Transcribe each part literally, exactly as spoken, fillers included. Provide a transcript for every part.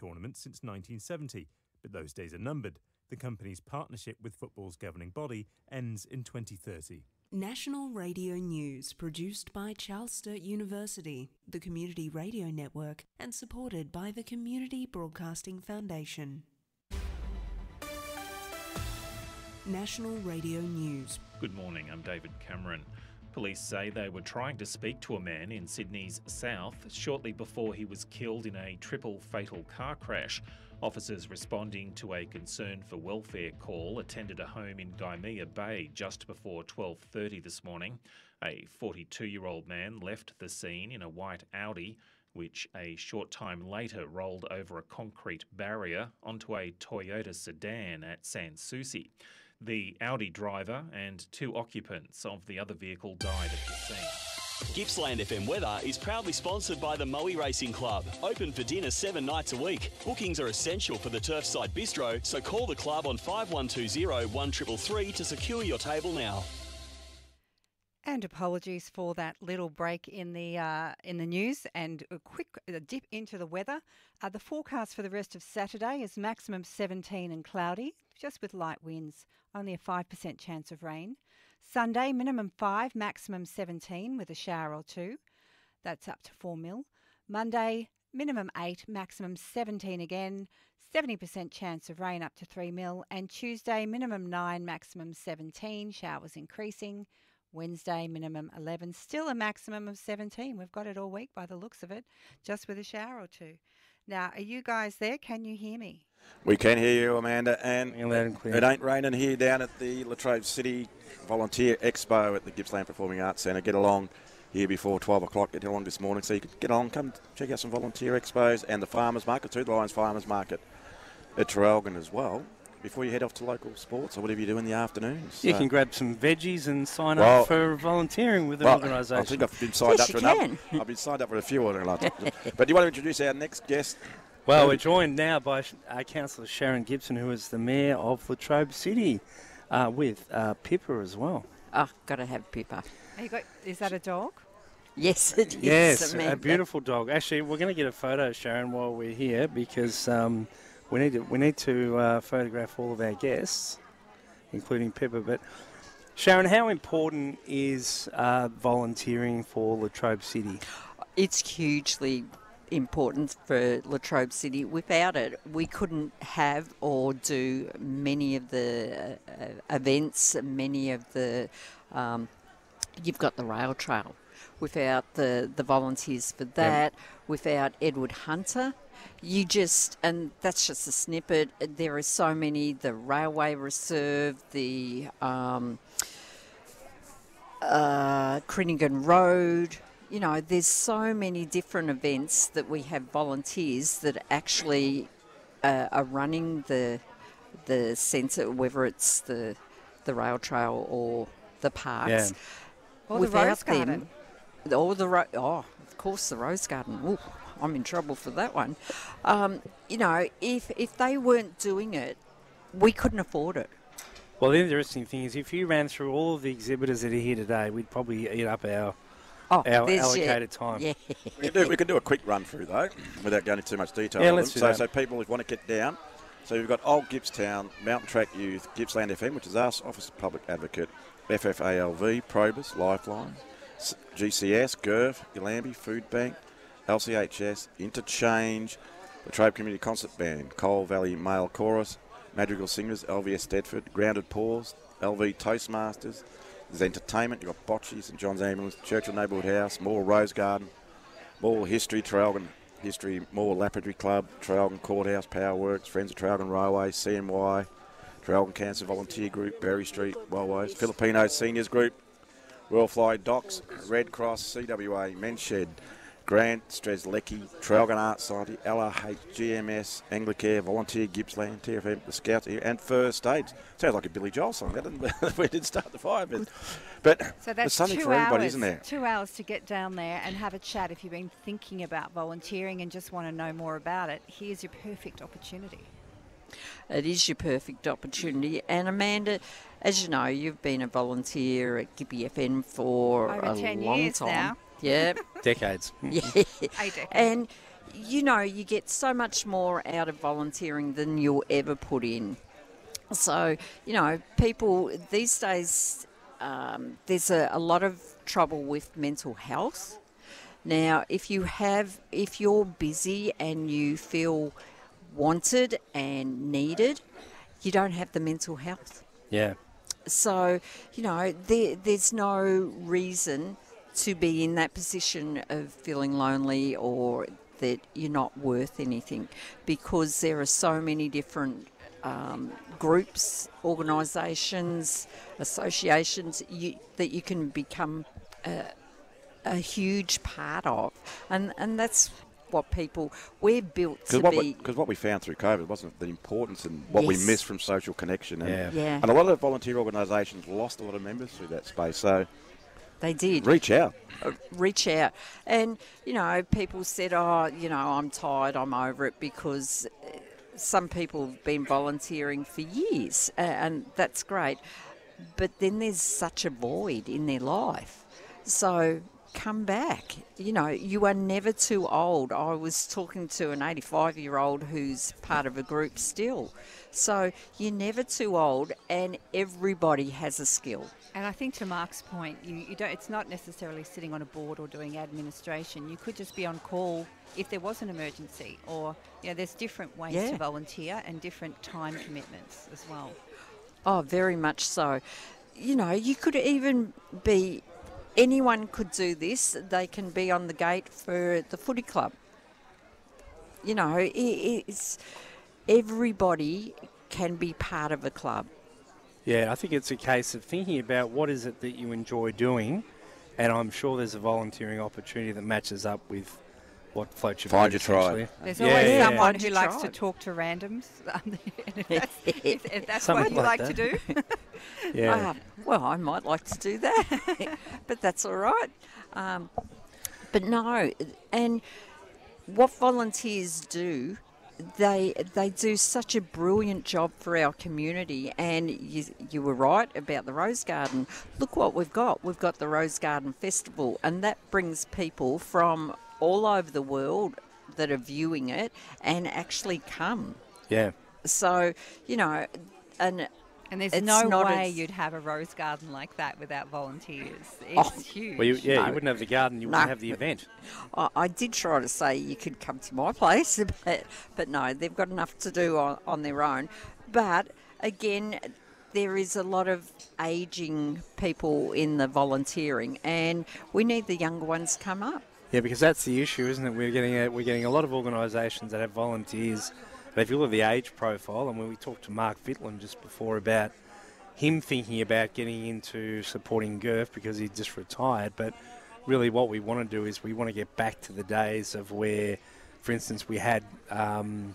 tournament since nineteen seventy, but those days are numbered. The company's partnership with football's governing body ends in twenty thirty. National Radio News, produced by Charles Sturt University, the Community Radio Network, and supported by the Community Broadcasting Foundation. National Radio News. Good morning, I'm David Cameron. Police say they were trying to speak to a man in Sydney's south shortly before he was killed in a triple fatal car crash. Officers responding to a concern for welfare call attended a home in Gymea Bay just before twelve thirty this morning. A forty-two-year-old man left the scene in a white Audi, which a short time later rolled over a concrete barrier onto a Toyota sedan at Sans Souci. The Audi driver and two occupants of the other vehicle died at the scene. Gippsland F M weather is proudly sponsored by the Moe Racing Club. Open for dinner seven nights a week. Bookings are essential for the Turfside Bistro, so call the club on five one two zero, one three three three to secure your table now. And apologies for that little break in the uh, in the news and a quick uh, dip into the weather. Uh, the forecast for the rest of Saturday is maximum seventeen and cloudy, just with light winds, only a five percent chance of rain. Sunday, minimum five, maximum seventeen with a shower or two. That's up to four mil. Monday, minimum eight, maximum seventeen again, seventy percent chance of rain up to three mil. And Tuesday, minimum nine, maximum seventeen, showers increasing. Wednesday, minimum eleven, still a maximum of seventeen. We've got it all week by the looks of it, just with a shower or two. Now, are you guys there? Can you hear me? We can hear you, Amanda, and loud and clear. It ain't raining here down at the Latrobe City Volunteer Expo at the Gippsland Performing Arts Centre. Get along here before twelve o'clock. Get along this morning so you could get along, come check out some volunteer expos and the farmers market too, the Lions Farmers Market at Traralgon as well, before you head off to local sports or whatever you do in the afternoons. You so. can grab some veggies and sign well, up for volunteering with an well, organisation. I think I've been signed yes, up for you enough. I've been signed up for a few organisations. But do you want to introduce our next guest? Well, we're joined now by uh, Councillor Sharon Gibson, who is the Mayor of Latrobe City, uh, with uh, Pippa as well. Oh, got to have Pippa. Are you got, is that a dog? Yes, it is. Yes, Amanda. a beautiful dog. Actually, we're going to get a photo, Sharon, while we're here because um, we need to, we need to uh, photograph all of our guests, including Pippa. But Sharon, how important is uh, volunteering for Latrobe City? It's hugely important for Latrobe City. Without it, we couldn't have or do many of the uh, events, many of the... Um, you've got the rail trail. Without the, the volunteers for that, yep. Without Edward Hunter, you just... And that's just a snippet. There are so many, the Railway Reserve, the um, uh, Crinigan Road... You know, there's so many different events that we have volunteers that actually uh, are running the the centre, whether it's the the rail trail or the parks. Yeah. Or the Rose Garden. Them, or the ro- oh, of course, the Rose Garden. Ooh, I'm in trouble for that one. Um, you know, if if they weren't doing it, we couldn't afford it. Well, the interesting thing is, if you ran through all of the exhibitors that are here today, we'd probably eat up our. Oh, our allocated yeah. time. Yeah. We can, do, we can do a quick run through though, without going into too much detail. Yeah, on let's them. do So, that. so people who want to get down. So we've got Old Gippstown, Mountain Track Youth, Gippsland F M, which is us, Office of Public Advocate, F F A L V, Probus, Lifeline, G C S, G R F, Ylambi, Food Bank, L C H S, Interchange, Latrobe Community Concert Band, Cole Valley Male Chorus, Madrigal Singers, L V S Stedford, Grounded Paws, L V Toastmasters. There's entertainment. You've got Bocce, St John's Ambulance, Churchill Neighbourhood House, Moore Rose Garden, Moore History, Traralgon History, Moore Lapidary Club, Traralgon Courthouse, Power Works, Friends of Traralgon Railway, C N Y, Traralgon Cancer Volunteer Group, Berry Street, Wellways, Filipino Seniors Group, Royal Fly Docks, Red Cross, C W A, Men's Shed, Grant, Strzelecki, Traralgon Arts Society, L R H, G M S, Anglicare, Volunteer, Gippsland, T F M, the Scouts, and First Aid. Sounds like a Billy Joel song, that doesn't we didn't start the fire, but, but so that's there's something two for everybody, hours, isn't there? Two hours to get down there and have a chat. If you've been thinking about volunteering and just want to know more about it, here's your perfect opportunity. It is your perfect opportunity. And Amanda, as you know, you've been a volunteer at Gippy F M for over a ten long years time. Now. Yeah. Decades. Yeah. A decade. And, you know, you get so much more out of volunteering than you'll ever put in. So, you know, people these days, um, there's a, a lot of trouble with mental health. Now, if you have, if you're busy and you feel wanted and needed, you don't have the mental health. Yeah. So, you know, there, there's no reason to be in that position of feeling lonely or that you're not worth anything, because there are so many different um, groups, organisations, associations you, that you can become a, a huge part of. And, and that's what people, we're built to what be. Because what we found through COVID wasn't the importance and what we Yes. missed from social connection. And, Yeah. Yeah, and a lot of volunteer organisations lost a lot of members through that space. So they did. reach out. Reach out. And, you know, people said, oh, you know, I'm tired, I'm over it, because uh, some people have been volunteering for years, uh, and that's great. But then there's such a void in their life. So come back. You know, you are never too old. I was talking to an eighty-five-year-old who's part of a group still. So you're never too old, and everybody has a skill. And I think to Mark's point, you, you don't. It's not necessarily sitting on a board or doing administration. You could just be on call if there was an emergency, or you know, there's different ways Yeah. to volunteer and different time commitments as well. Oh, very much so. You know, you could even be. Anyone could do this. They can be on the gate for the footy club. You know, it, it's everybody can be part of a club. Yeah, I think it's a case of thinking about what is it that you enjoy doing, and I'm sure there's a volunteering opportunity that matches up with what floats your Find boat, your tribe. essentially. There's Yeah, always yeah, someone Find who your likes to tribe. talk to randoms. And if that's, if, if that's Something what you like like to do. Yeah. Ah, well, I might like to do that, but that's all right. Um, but no, and what volunteers do, they they do such a brilliant job for our community. And you, you were right about the Rose Garden. Look what we've got. We've got the Rose Garden Festival, and that brings people from all over the world that are viewing it and actually come. Yeah. So, you know, and And there's It's no not way as- you'd have a rose garden like that without volunteers. It's Oh, huge. Well, you, yeah, No. you wouldn't have the garden, you No. wouldn't have the event. I, I did try to say you could come to my place, but, but no, they've got enough to do on, on their own. But again, there is a lot of ageing people in the volunteering, and we need the younger ones to come up. Yeah, because that's the issue, isn't it? We're getting a, we're getting a lot of organisations that have volunteers. But if you look at the age profile, and when we talked to Mark Vitland just before about him thinking about getting into supporting G U R F because he just retired, but really what we want to do is we want to get back to the days of where, for instance, we had um,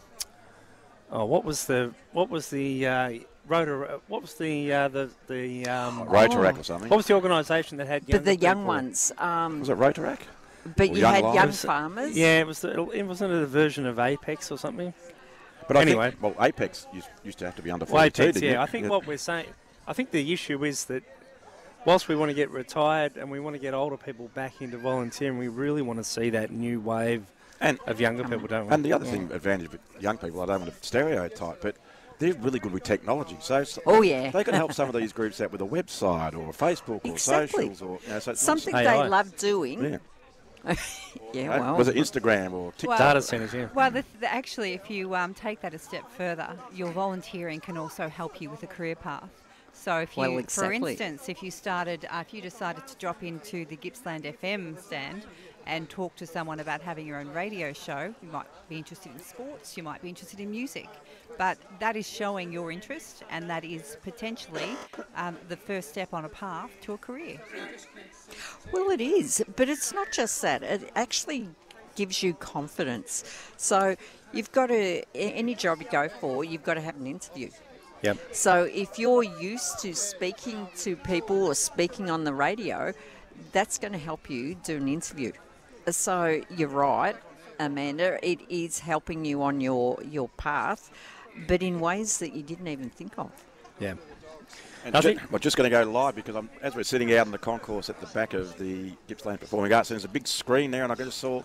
oh, what was the what was the uh, rotor? What was the uh, the the um, Rotarac or something. what was the organisation that had But the younger young people? ones, um, Was it Rotarac? but Or you Young had young Lions? farmers. Yeah, it was. The, it wasn't it a version of Apex or something. But I Anyway. think, well, Apex used, used to have to be under Well, forty-two, Apex, didn't yeah. it? I think what we're saying, I think the issue is that whilst we want to get retired and we want to get older people back into volunteering, we really want to see that new wave And of younger people, don't we? and the other thing, advantage of young people, I don't want to stereotype, but they're really good with technology. So s- Oh, yeah. they can help some of these groups out with a website or a Facebook or Exactly. socials or you know, so it's not Something A they I. love doing. Yeah. Yeah, Uh, well, was it Instagram or TikTok? Well- Data centres, yeah. Well, the, the, actually, if you um, take that a step further, your volunteering can also help you with a career path. So, if you, Well, for exactly. instance, if you started, uh, if you decided to drop into the Gippsland F M stand and talk to someone about having your own radio show, you might be interested in sports, you might be interested in music, but that is showing your interest, and that is potentially um, the first step on a path to a career. Well, it is, but it's not just that. It actually gives you confidence. So you've got to, a- any job you go for, you've got to have an interview. Yep. So if you're used to speaking to people or speaking on the radio, that's going to help you do an interview. So you're right, Amanda, it is helping you on your, your path, but in ways that you didn't even think of. Yeah. And I ju- think- we're just going to go live because I'm, as we're sitting out in the concourse at the back of the Gippsland Performing Arts, there's a big screen there, and I just saw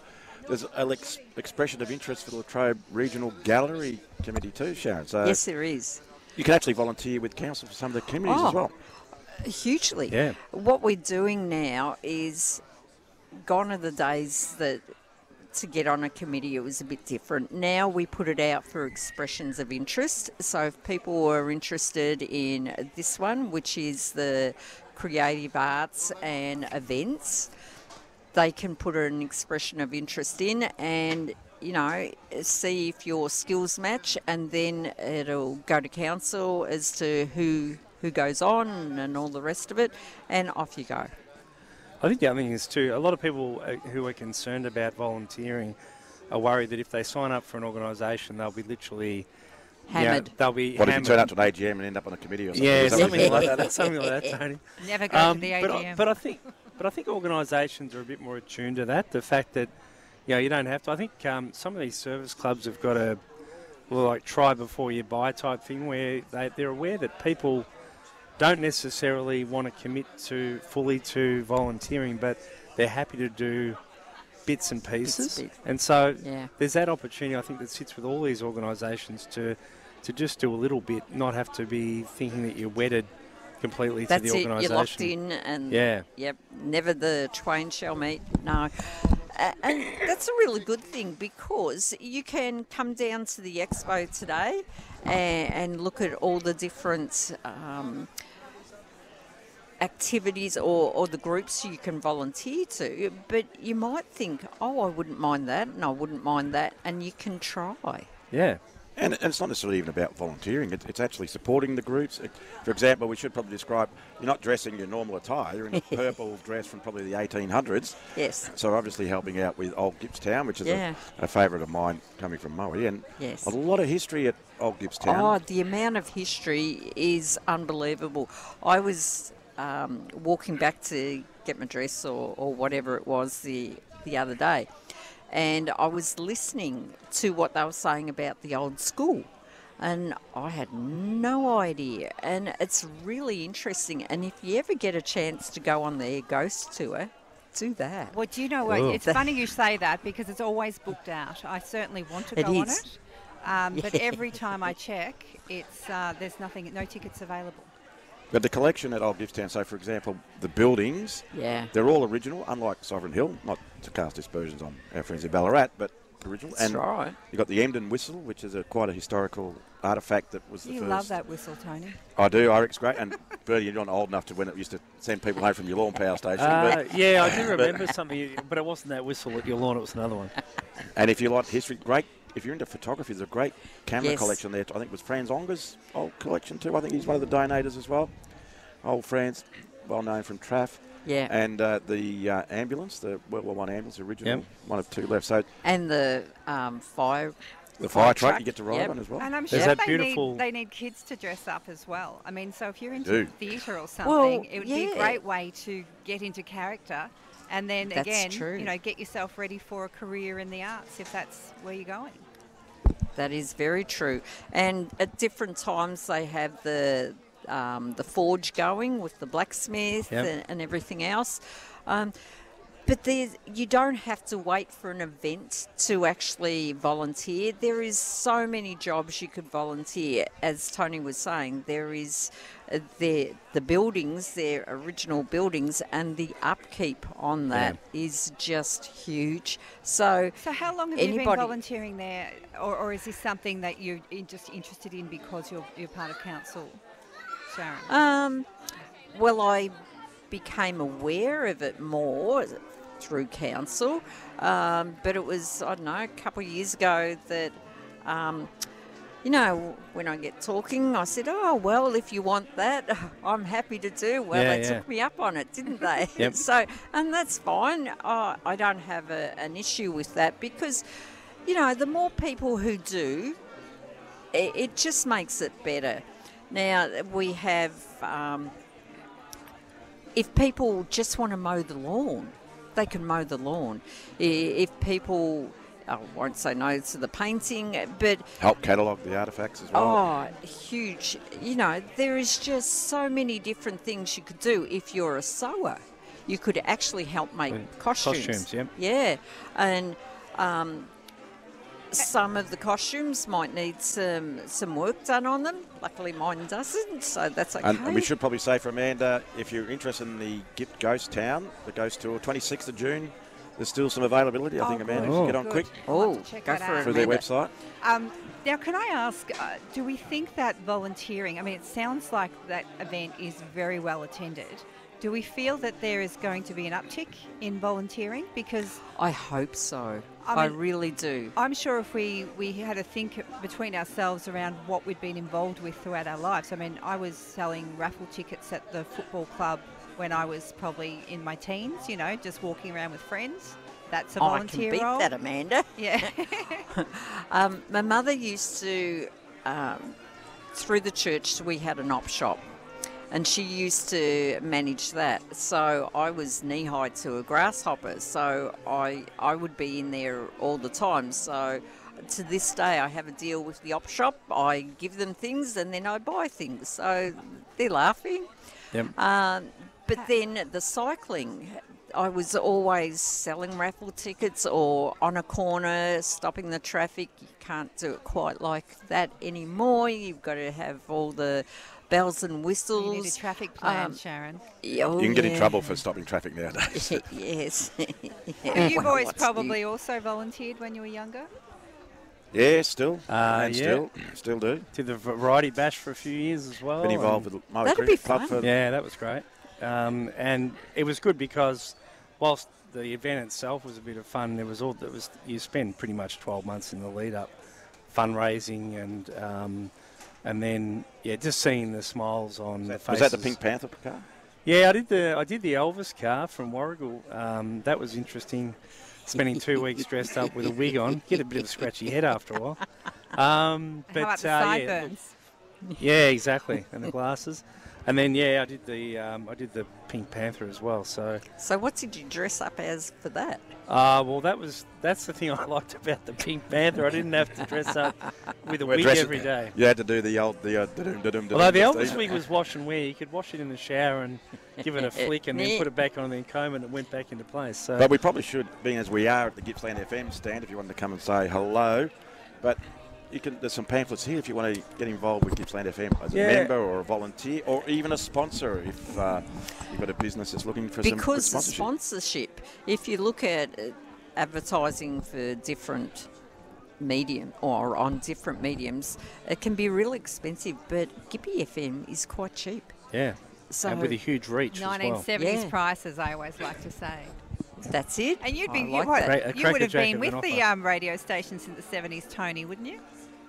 there's an ex- expression of interest for the Latrobe Regional Gallery Committee too, Sharon. So yes, there is. you can actually volunteer with council for some of the committees Oh. as well. Hugely. Yeah. What we're doing now is gone are the days that to get on a committee it was a bit different. Now we put it out for expressions of interest. So if people are interested in this one, which is the creative arts and events, they can put an expression of interest in and, you know, see if your skills match, and then it'll go to council as to who who goes on and all the rest of it, and off you go. I think the other thing is too, a lot of people uh, who are concerned about volunteering are worried that if they sign up for an organisation, they'll be literally you know, Hammered. they'll be What if you hammered. turn up to an A G M and end up on a committee or something? Yeah, Is that what something you like think? that. Something like that, Tony. Never go Um, to the but, A G I, M. but I think, but I think organisations are a bit more attuned to that. The fact that, you know, you don't have to. I think um, some of these service clubs have got a, well, like try before you buy type thing, where they they're aware that people don't necessarily want to commit to fully to volunteering, but they're happy to do bits and pieces. bits. And so Yeah. there's that opportunity, I think, that sits with all these organisations to to just do a little bit, not have to be thinking that you're wedded completely That's to the it, organisation. you're locked in and, Yeah. yep, never the twain shall meet, no. Uh, and that's a really good thing because you can come down to the expo today and, and look at all the different um, activities or, or the groups you can volunteer to, but you might think, oh, I wouldn't mind that and I wouldn't mind that, and you can try. Yeah. And, and it's not necessarily even about volunteering. It's, it's actually supporting the groups. For example, we should probably describe, you're not dressing your normal attire. You're in a purple dress from probably the eighteen hundreds. Yes. So obviously helping out with Old Gippstown, which is Yeah. a, a favourite of mine coming from Moe. And Yes. a lot of history at Old Gippstown. Oh, the amount of history is unbelievable. I was um, walking back to get my dress or, or whatever it was the, the other day, and I was listening to what they were saying about the old school, and I had no idea. And it's really interesting. And if you ever get a chance to go on their ghost tour, do that. Well, do you know what? Oh. It's funny you say that because it's always booked out. I certainly want to It go on is. it, um, but every time I check, it's uh, there's nothing, no tickets available. But the collection at Old Gippstown, so for example, the buildings, Yeah. they're all original, unlike Sovereign Hill, not to cast aspersions on our friends in Ballarat, but original. That's and right. you've got the Emden whistle, which is a quite a historical artefact that was the You first. love that whistle, Tony. I do, I reckon it's great. And Bertie, you're not old enough to when it used to send people home from your lawn power station. Uh, but, yeah, I do remember something, but it wasn't that whistle at your lawn, it was another one. and if you like history, great. If you're into photography, there's a great camera Yes. collection there. I think it was Franz Onger's old collection too. I think he's one of the donators as well. Old Franz, well known from Traff. Yeah. And uh, the uh, ambulance, the World War One ambulance, original, Yep. one of two left. So And the um, fire. the fire truck truck, you get to ride yep. on as well. And I'm There's sure that they beautiful- need they need kids to dress up as well. I mean, so if you're into do. theatre or something, Well, it would be yeah. a great way to get into character, and then That's again, true. you know, get yourself ready for a career in the arts if that's where you're going. That is very true. And at different times they have the um, the forge going with the blacksmith Yep. and, and everything else. Um, but there's, you don't have to wait for an event to actually volunteer. There is so many jobs you could volunteer. As Tony was saying, there is uh, the, the buildings, their original buildings, and the upkeep on that is just huge. So, So how long have you been Anybody- volunteering there, or, or is this something that you're in- just interested in because you're you're part of council, Sharon? Um, well, I became aware of it more through council, um, but it was, I don't know, a couple of years ago that, um, you know, when I get talking, I said, oh, well, if you want that, I'm happy to do. Well, Yeah, they yeah. took me up on it, didn't they? Yep. So, and that's fine. I I don't have a, an issue with that because, you know, the more people who do, it, it just makes it better. Now, we have, um, if people just want to mow the lawn, they can mow the lawn. I- If people, I won't say no to the painting, but Help catalogue the artefacts as well. oh, huge. You know, there is just so many different things you could do. If you're a sewer, you could actually help make Mm, costumes. costumes, yep. Yeah, and Um, some of the costumes might need some some work done on them. Luckily, mine doesn't, so that's okay. And, and we should probably say for Amanda, if you're interested in the Gift Ghost Town, the Ghost Tour, twenty-sixth of June, there's still some availability. I Oh, think, Amanda, good. if you get on Good. quick I'll have Oh, to check go that for out. it, through their Amanda. website. Um, now, can I ask, uh, do we think that volunteering, I mean, it sounds like that event is very well attended. Do we feel that there is going to be an uptick in volunteering? Because I hope so. I I, mean- really do. I'm sure if we, we had to think between ourselves around what we'd been involved with throughout our lives. I mean, I was selling raffle tickets at the football club when I was probably in my teens, you know, just walking around with friends. That's a I can volunteer beat role. that, Amanda. Yeah. Um, my mother used to, um, through the church, we had an op shop, and she used to manage that. So I was knee high to a grasshopper, so I I would be in there all the time. So to this day, I have a deal with the op shop. I give them things, and then I buy things. So they're laughing. Yep. Um, but then the cycling, I was always selling raffle tickets or on a corner, stopping the traffic. You can't do it quite like that anymore. You've got to have all the bells and whistles. You need a traffic plan, Um, Sharon. Oh, You can get in yeah. trouble for stopping traffic nowadays. Yes. Have you Well, boys what's probably new? also volunteered when you were younger? Yeah, still. Uh, and yeah. still. Still do. Did the variety bash for a few years as well. Been involved and- with the Moa That'd Cricket be Club fun. for Yeah, that was great. Um, and it was good because whilst the event itself was a bit of fun, there was all that was you spend pretty much twelve months in the lead up, fundraising and um, and then yeah, just seeing the smiles on the Was faces. that the Pink Panther car? Yeah, I did the I did the Elvis car from Warragul. Um, that was interesting. Spending two weeks dressed up with a wig on, get a bit of a scratchy head after a while. Um, but How about the uh, yeah, sideburns? yeah, exactly, and the glasses. And then yeah, I did the um, I did the Pink Panther as well. So So what did you dress up as for that? uh, well, that was that's the thing I liked about the Pink Panther. I didn't have to dress up with a We're wig dressing- every day. You had to do the old the uh, da-dum, da-dum, da-dum, Although the just Elvis even. wig was wash and wear, you could wash it in the shower and give it a flick and then put it back on and then comb it and it went back into place. So But we probably should, being as we are at the Gippsland F M stand, if you wanted to come and say hello. But you can. There's some pamphlets here if you want to get involved with Gippsland F M as Yeah. a member or a volunteer or even a sponsor if uh, you've got a business that's looking for some good Because the sponsorship. sponsorship, if you look at uh, advertising for different medium or on different mediums, it can be really expensive, but Gippy F M is quite cheap. yeah, So and with a huge reach as well. nineteen seventies Yeah. prices, I always like to say. that's it. And you'd I be, you, like what, that. Cra- a you cracker would have jack been of with an the offer. um, radio stations in the seventies, Tony, wouldn't you?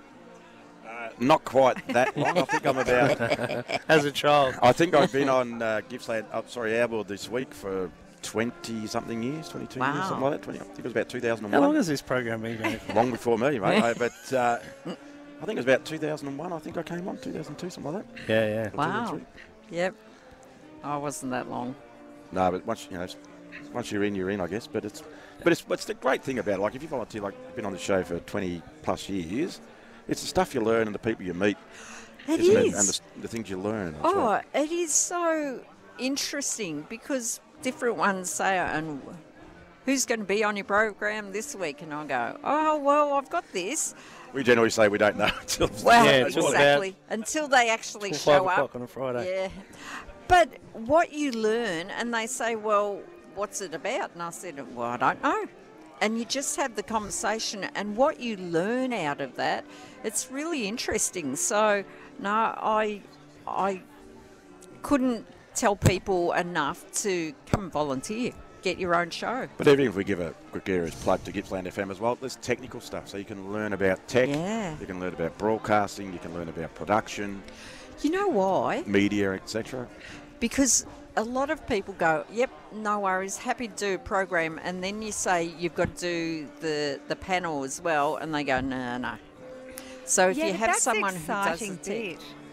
Not quite that long. I think I'm about. As a child. I think I've been on uh, Gippsland. Oh, sorry, our board this week for twenty something years, twenty-two years, Wow. something like that. twenty, I think it was about two thousand How long one. has this program been going for? Long before me, mate. I- but uh, I think it was about two thousand one. I think I came on two thousand two, something like that. Yeah, yeah. Or two thousand Wow. three. Yep. I wasn't that long. No, but once you know, once you're in, you're in, I guess. But it's, but it's, it's the great thing about it. Like if you volunteer, like you've been on the show for twenty plus years, it's the stuff you learn and the people you meet, It isn't it? is. And the, the things you learn. as Oh, well. it is so interesting because different ones say, and who's going to be on your program this week? And I go, oh, well, I've got this. We generally say we don't know until. Well, Yeah, it's all about- exactly. Until they actually Till show five up. o'clock on a Friday. Yeah. But what you learn, and they say, well, what's it about? And I said, well, I don't know. And you just have the conversation, and what you learn out of that, it's really interesting. So, no, I, I couldn't tell people enough to come and volunteer, get your own show. But even if we give a gregarious plug to Gippsland F M as well, there's technical stuff. So you can learn about tech, Yeah. you can learn about broadcasting, you can learn about production, You know why? media, et cetera. Because a lot of people go, yep, no worries, happy to do a program, and then you say you've got to do the, the panel as well, and they go, no, no. So if yeah, you but have that's someone the who does the exciting tech, bit.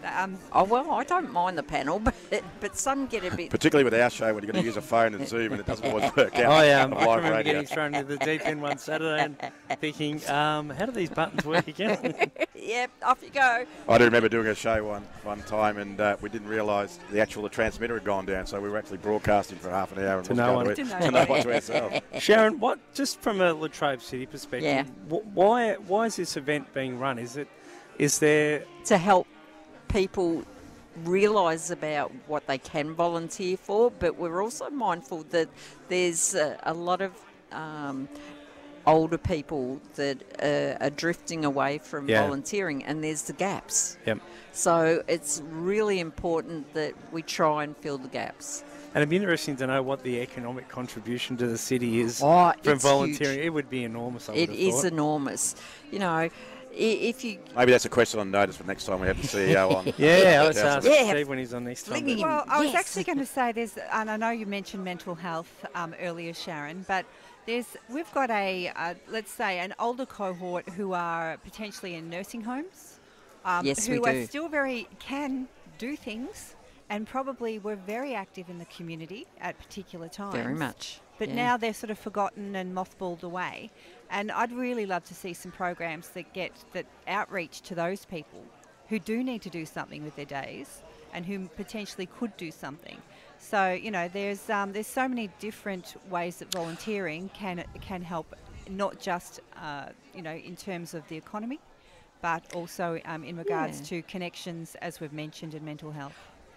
Um, Oh, well, I don't mind the panel, but but some get a bit... Particularly with our show when you're going to use a phone and Zoom and it doesn't always work out. I, um, on I live remember radio. getting thrown into the deep end one Saturday and thinking, um, how do these buttons work again? Yep, off you go. I do remember doing a show one one time and uh, we didn't realise the actual the transmitter had gone down, so we were actually broadcasting for half an hour and To lost no our one. way- To no to no one. one to ourselves. Sharon, what just from a Latrobe City perspective, Yeah. wh- why why is this event being run? Is it is there To help people realise about what they can volunteer for, but we're also mindful that there's a, a lot of um, older people that uh, are drifting away from Yeah. volunteering, and there's the gaps. Yep. So it's really important that we try and fill the gaps. And it'd be interesting to know what the economic contribution to the city is Oh, from it's volunteering. huge. It would be enormous. I would It have is thought. enormous. You know, i- if you Maybe that's a question on notice for next time we have the C E O on. Yeah, let's ask Council. Yeah. Steve when he's on next time. Flinging him. Well, I was Yes. actually going to say there's, and I know you mentioned mental health um, earlier, Sharon, but there's we've got a uh, let's say an older cohort who are potentially in nursing homes, um, Yes, who we are do. still very can do things, and probably were very active in the community at particular times. very much. But yeah. now they're sort of forgotten and mothballed away. And I'd really love to see some programs that get that outreach to those people who do need to do something with their days and who potentially could do something. So, you know, there's um, there's so many different ways that volunteering can can help, not just, uh, you know, in terms of the economy, but also um, in regards Yeah. to connections, as we've mentioned, in mental health.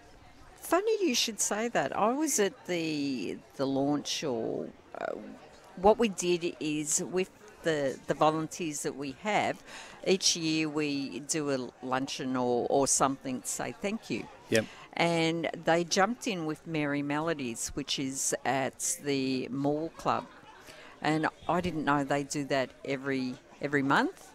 Funny you should say that. I was at the the launch, or uh, what we did is with the the volunteers that we have, each year we do a luncheon or, or something to say thank you. Yep. And they jumped in with Merry Melodies, which is at the Mall Club, and I didn't know they do that every every month.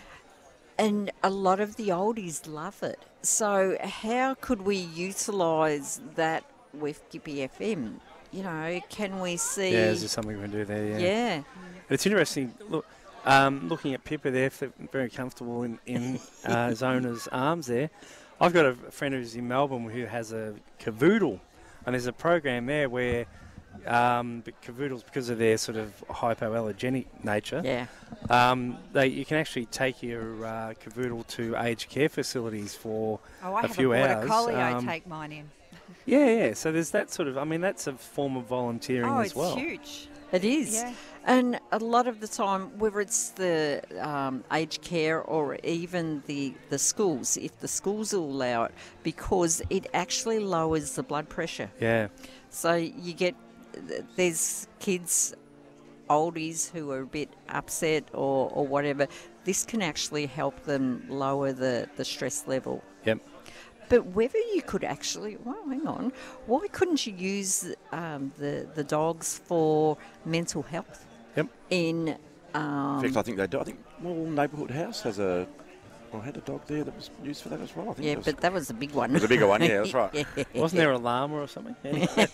And a lot of the oldies love it. So how could we utilise that with Gippy F M? You know, can we see... Yeah, is there something we can do there? Yeah. Yeah. And it's interesting. Look, um, looking at Pippa there, f- very comfortable in in uh, his owner's arms there. I've got a friend who's in Melbourne who has a cavoodle, and there's a program there where um, but cavoodles, because of their sort of hypoallergenic nature, Yeah. um, they you can actually take your uh, cavoodle to aged care facilities for Oh, I a have few a border hours. collie I um, take mine in. Yeah, yeah. So there's that sort of. I mean, that's a form of volunteering Oh, as it's well. huge. It is. Yeah. And a lot of the time, whether it's the um, aged care or even the, the schools, if the schools will allow it, because it actually lowers the blood pressure. Yeah. So you get, there's kids, oldies who are a bit upset or, or whatever. This can actually help them lower the, the stress level. Yep. But whether you could actually, well, hang on, why couldn't you use um, the, the dogs for mental health? Yep. In, um, In fact, I think they do. I think Mall Neighbourhood House has a, or had a dog there that was used for that as well. I think yeah, it was, but that was a big one. it was a bigger one, yeah, that's right. Yeah. Wasn't there a llama or something? Yeah.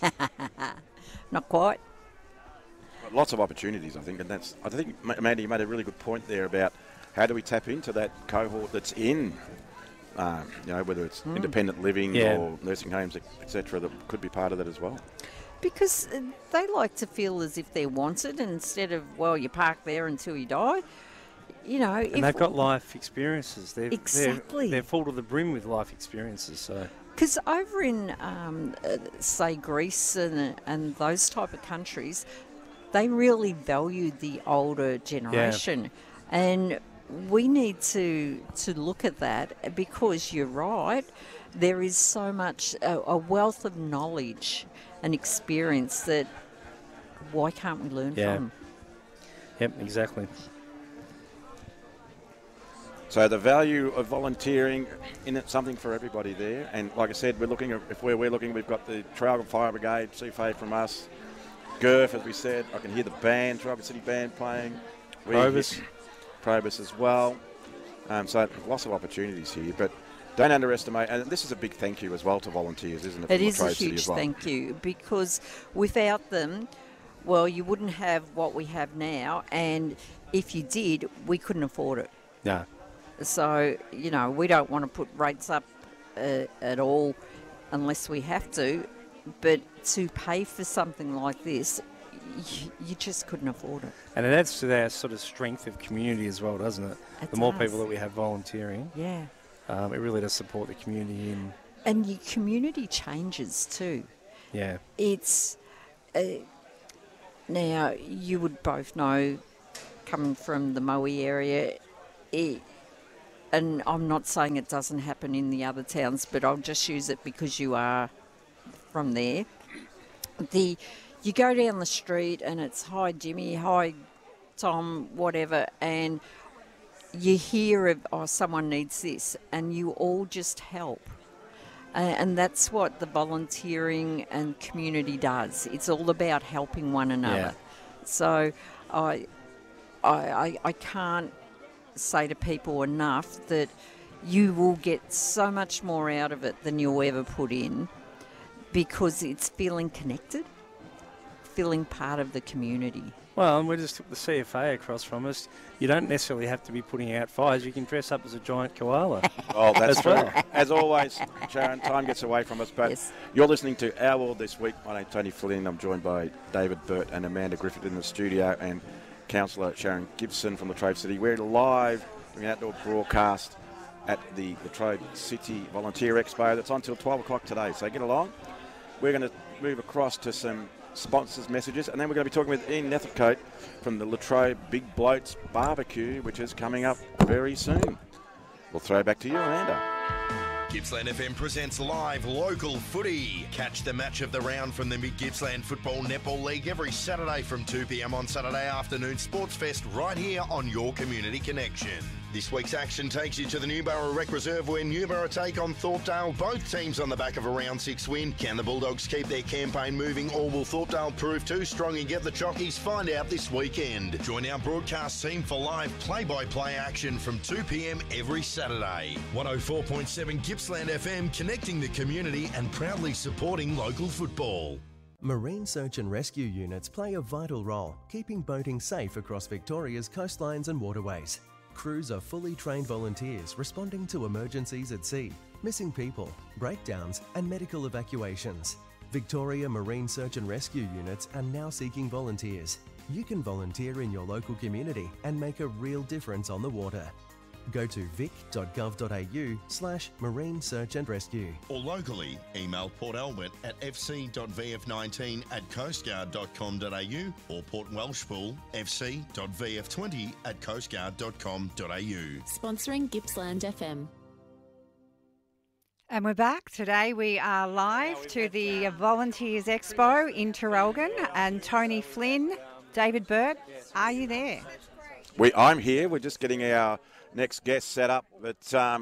Not quite. But lots of opportunities, I think, and that's. I think Ma- Mandy, you made a really good point there about how do we tap into that cohort that's in, um, you know, whether it's independent living Yeah. or nursing homes, et cetera, that could be part of that as well. Because uh, they like to feel as if they're wanted instead of, well, you park there until you die. You know, And they've got life experiences. They're, Exactly. They're, they're full to the brim with life experiences. So Because over in, um, uh, say, Greece and, and those type of countries, they really value the older generation. And we need to to look at that, because you're right, there is so much, a, a wealth of knowledge and experience that why can't we learn Yeah. from? Yep, exactly. So the value of volunteering, in it, something for everybody there. And like I said, we're looking at, if where we're looking, we've got the Traralgon Fire Brigade, C F A from us, G U R F, as we said. I can hear the band, Traralgon City Band playing. We- Probus. Probus as well. Um, so lots of opportunities here, but don't underestimate. And this is a big thank you as well to volunteers, isn't it? It from is a Latrobe City huge as well. thank you, because without them, well, you wouldn't have what we have now, and if you did, we couldn't afford it. No. So, you know, we don't want to put rates up uh, at all unless we have to. But to pay for something like this, you, you just couldn't afford it. And it adds to that sort of strength of community as well, doesn't it? It the more does. people that we have volunteering, Yeah. um, it really does support the community. In And your community changes too. yeah, It's uh, now you would both know, coming from the Moe area, it, and I'm not saying it doesn't happen in the other towns, but I'll just use it because you are from there. The you go down the street and it's hi Jimmy, hi Tom, whatever, and you hear of oh someone needs this, and you all just help. Uh, and that's what the volunteering and community does. It's all about helping one another. Yeah. So I, I, I, I can't say to people enough that you will get so much more out of it than you'll ever put in, because it's feeling connected, feeling part of the community. well, and we just took the C F A across from us. You don't necessarily have to be putting out fires. You can dress up as a giant koala. Oh, that's As true. well. As always, Sharon, time gets away from us, but Yes. you're listening to Our World This Week. My name's Tony Flynn. I'm joined by David Burt and Amanda Griffith in the studio, and Councillor Sharon Gibson from Latrobe City. We're live doing an outdoor broadcast at the Latrobe City Volunteer Expo. That's on till twelve o'clock today, so get along. We're going to move across to some sponsors' messages, and then we're going to be talking with Ian Nethercote from the Latrobe Big Bloats Barbecue, which is coming up very soon. We'll throw it back to you, Amanda. Gippsland F M presents live local footy. Catch the match of the round from the Mid Gippsland Football Netball League every Saturday from two p.m. on Saturday afternoon Sports Fest right here on your Community Connection. This week's action takes you to the Newborough Rec Reserve, where Newborough take on Thorpedale. Both teams on the back of a round six win. Can the Bulldogs keep their campaign moving, or will Thorpedale prove too strong and get the chockies? Find out this weekend. Join our broadcast team for live play-by-play action from two p.m. every Saturday. one oh four point seven Gippsland F M, connecting the community and proudly supporting local football. Marine search and rescue units play a vital role, keeping boating safe across Victoria's coastlines and waterways. Crews are fully trained volunteers responding to emergencies at sea, missing people, breakdowns and medical evacuations. Victoria Marine Search and Rescue units are now seeking volunteers. You can volunteer in your local community and make a real difference on the water. Go to vic.gov.au slash marine search and rescue. Or locally, email Port Albert at f c dot v f nineteen at coastguard dot com dot a u or Port Welshpool f c dot v f twenty at coastguard dot com dot a u. Sponsoring Gippsland F M. And we're back. Today we are live to the Volunteers Expo in Traralgon, and Tony Flynn, David Burt, are you there? We, I'm here. We're just getting our next guest set up, but um,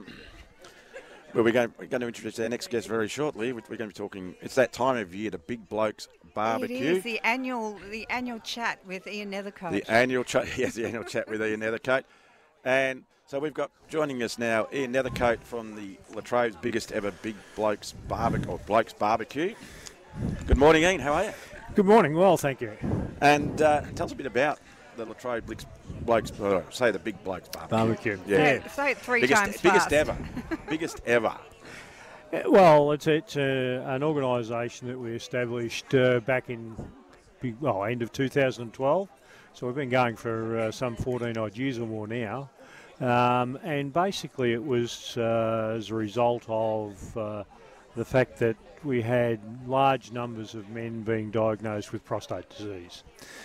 well, we're, going, we're going to introduce our next guest very shortly. We're going to be talking. It's that time of year, the Big Blokes Barbecue. It is the annual the annual chat with Ian Nethercote. The annual chat, yes, the annual chat with Ian Nethercote, and so we've got joining us now Ian Nethercote from the Latrobe's biggest ever Big Blokes Barbecue or Blokes Barbecue. Good morning, Ian. How are you? Good morning. Well, thank you. And uh, tell us a bit about the Latrobe Blokes, blokes uh, say the Big Blokes Barbecue. Barbecue. Yeah. Yeah, say it three biggest, times biggest fast. ever. biggest ever. Uh, Well, it's, it's uh, an organisation that we established uh, back in be- well end of two thousand twelve. So we've been going for uh, some fourteen odd years or more now. Um, and basically it was uh, as a result of uh, the fact that we had large numbers of men being diagnosed with prostate disease.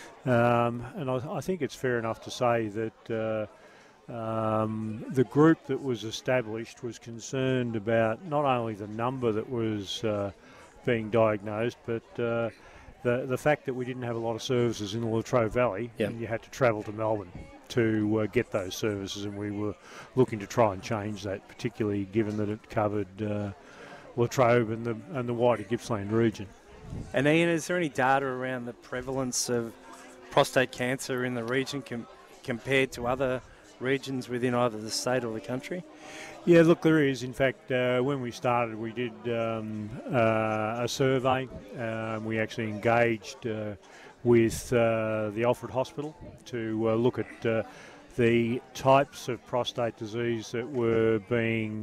Um, and I, I think it's fair enough to say that uh, um, the group that was established was concerned about not only the number that was uh, being diagnosed, but uh, the the fact that we didn't have a lot of services in the Latrobe Valley, Yep. and you had to travel to Melbourne to uh, get those services, and we were looking to try and change that, particularly given that it covered uh, Latrobe and the and the wider Gippsland region. And Ian, is there any data around the prevalence of prostate cancer in the region com- compared to other regions within either the state or the country? Yeah, look, there is. In fact, uh, when we started, we did um, uh, a survey. Um, we actually engaged uh, with uh, the Alfred Hospital to uh, look at uh, the types of prostate disease that were being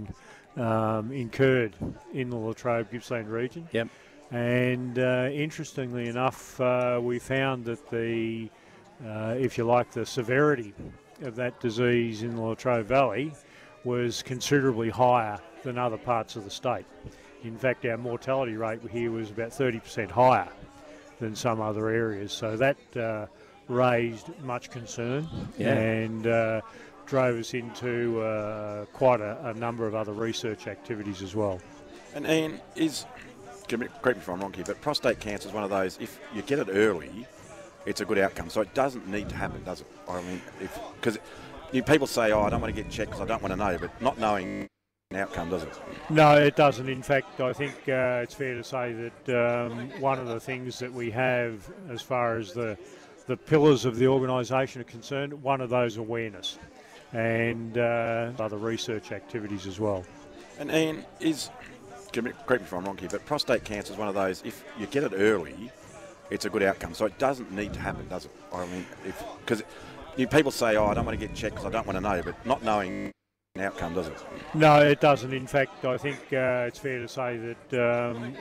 um, incurred in the Latrobe Gippsland region. Yep. And uh, interestingly enough, uh, we found that the, uh, if you like, the severity of that disease in the Latrobe Valley was considerably higher than other parts of the state. In fact, our mortality rate here was about thirty percent higher than some other areas. So that uh, raised much concern Yeah. and uh, drove us into uh, quite a, a number of other research activities as well. And Ian, is, correct me if I'm wrong here, but prostate cancer is one of those, if you get it early, it's a good outcome. So it doesn't need to happen, does it? I mean, if because people say, oh, I don't want to get checked because I don't want to know, but not knowing an outcome, does it? No, it doesn't. In fact, I think uh, it's fair to say that um, one of the things that we have as far as the the pillars of the organisation are concerned, one of those awareness and uh, other research activities as well. And Ian, is, correct me if I'm wrong here, but prostate cancer is one of those, if you get it early, it's a good outcome. So it doesn't need to happen, does it? I mean, if because people say, oh, I don't want to get checked because I don't want to know, but not knowing an outcome, does it? No, it doesn't. In fact, I think uh, it's fair to say that um,